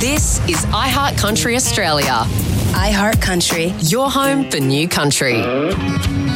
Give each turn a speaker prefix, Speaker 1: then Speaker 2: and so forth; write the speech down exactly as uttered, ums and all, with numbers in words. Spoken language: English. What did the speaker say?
Speaker 1: This is iHeart Country Australia.
Speaker 2: iHeart Country.
Speaker 1: Your home for new country.